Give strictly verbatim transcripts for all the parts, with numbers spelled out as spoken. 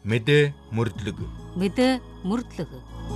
мэдээ мөрдлөг. мэдээ мөрдлөг.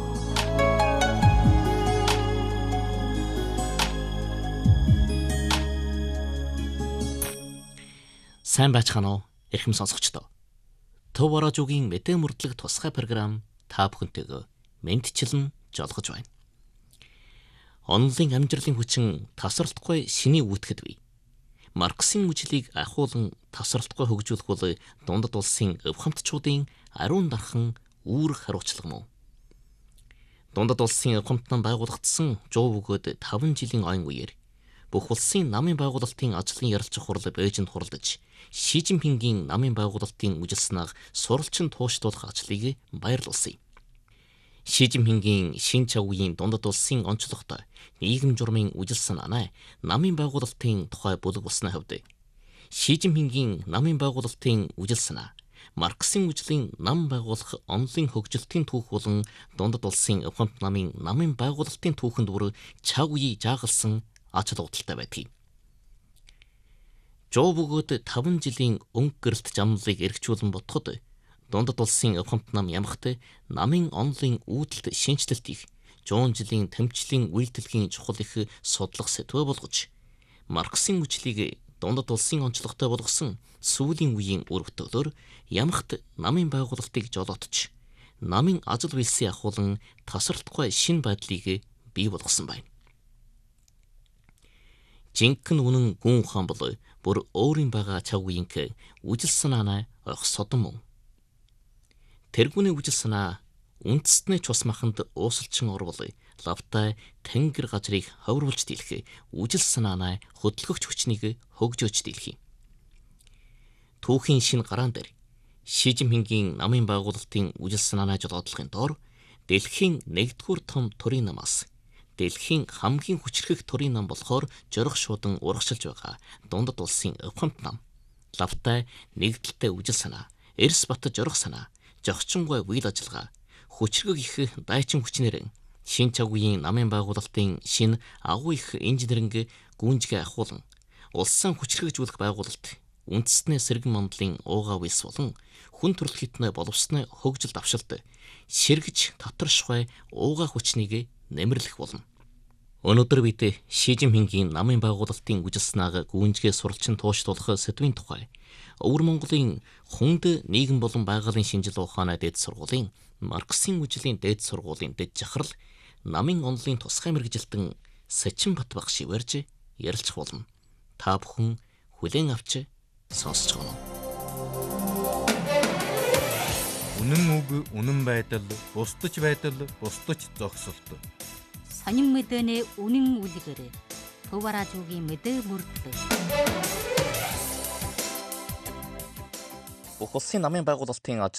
Сайн байцгаана уу? Эрхэм сонсогчдоо. Төв Борожуугийн мэдээ мөрдлөг тусгай програм та бүхэнтэйгээ мэндчилэн жолгож байна. Онлын амжилтын хүчин тасралтгүй шиний үүтгэд бий. Марксийн мужлыг ахуулан тасралтгүй хөгжүүлэх бол дундад улсын өв хамтчуудын ариун дархан үүрэг хариуцлага мөн. Дундад улсын өв хамтнан байгуулагдсан жоо бөгөөд таван жилийн ойн үеэр бүх улсын намын байгуулалтын ажлын ярилцах хурал Бээжинд хуралдаж Ши Жинпингийн намын байгуулалтын үжилснааг суралцсан тууштуулах ажлыг баярлуулсан. Ши Жинпингийн шин чавгийн дундад улсын онцлогтой нийгэм журмын үжилсэн анаа намын байгуулалтын тухай бүлэг болсны хувьд Ши Жинпингийн намын байгуулалтын үжилснаа Марксийн мужлийн нам байгуулах онлын хөгжилтийн түүх болон дундад улсын өв хамт намын намын байгуулалтын түүхэнд бүр чав үе жаагалсан ач холбогдолтой байдгийг. Жоо бөгөөд таван жилийн өнгө гэрэлт замлыг эргчүүлэн бодоход дундад улсын өв хамт нам ямагт намын онлын үүдэлт шинжлэлт их жуун жилийн тэмцлийн үйлдэлгийн чухал их судлах сэтвэ болгож Марксийн мужлыг дундад улсын онцлогтой болгосон сүүлийн үеийн өргөтөлөөр ямагт намын байгуулалтыг жолоотч намын ажил үйлсийн ахуулан тасралтгүй шин байдлыг бий болгосон байна. Жинхэнэ үнэн гүн ухаан бол бүр өөрийн байгаа чав үеийнх үжил санаанаа ойх содон мөн. Тэргүүний үжил санаа үндэстний цус маханд уусалчин орвол лавтай тэнгэр газрыг ховруулж дийлэх үжил санаанаа хөдөлгөгч хүчнийг хөгжөөж дийлэх. Түүхийн шин гараан дээр Ши Жинпингийн намын байгуулалтын үжил санаанаа жолоодлохын доор дэлхийн нэгдүгээр том төрийн намаас дэлхийн хамгийн хүчрхэг төрийн нам болохоор жорох шуудан урагшилж байгаа дундад улсын өв хамт нам лавтай нэгдэлтэй үжил санаа, эрс бат жорох санаа, жогчингой үйл ажиллагаа, хүчрхэг их дайчин хүчнэр шин чавгийн намын байгуулалтын шин агуу их инженеринг гүнжгээ ахуулан улсын хүчрхэгжүүлэх байгуулалт үндэстний сэргэн мандлын уугаа үйлс болон хүн төрөл хитнэ боловсны хөгжил давшилт сэргэж татаршгүй уугаа хүчнийг нэмэрлэх болно. Өнөөдөр бид Ши Жинпингийн намын байгуулалтын үжилснааг гүнжгээ суралцсан тууштуулах сэдвийн тухай Өвөр Монголын хүнд нийгэм болон байгалийн шинжил ухааны дээд сургуулийн Марксийн мужлийн дээд сургуулийн дэд жахрал намын онлын тусгай мэргэжилтэн Сачин Бат багш ивэрж ярилцах болно. Та бүхэн хүлээн авч сонсож байна. Үнэн үг, үнэн байдал, бусдаж байдал, бусдаж зогсолт. Сонин мэдээний үнэн үлгэр Төв Борожуугийн мэдээ мөрдлөг. Бүх улсын намын байгуулалтын ажлын